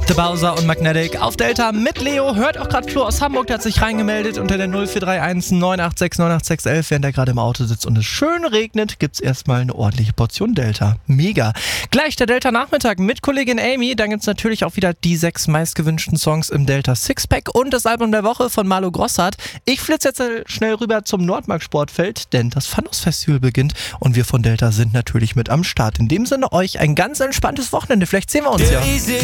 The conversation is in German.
The Bowser und Magnetic auf Delta mit Leo. Hört auch gerade Flo aus Hamburg, der hat sich reingemeldet unter der 0431 986 98611. Während er gerade im Auto sitzt und es schön regnet, gibt's erstmal eine ordentliche Portion Delta. Mega. Gleich der Delta-Nachmittag mit Kollegin Amy. Dann gibt's natürlich auch wieder die 6 meistgewünschten Songs im Delta Sixpack und das Album der Woche von Marlo Grossart. Ich flitze jetzt schnell rüber zum Nordmark-Sportfeld, denn das Phanus-Festival beginnt und wir von Delta sind natürlich mit am Start. In dem Sinne euch ein ganz entspanntes Wochenende. Vielleicht sehen wir uns ja.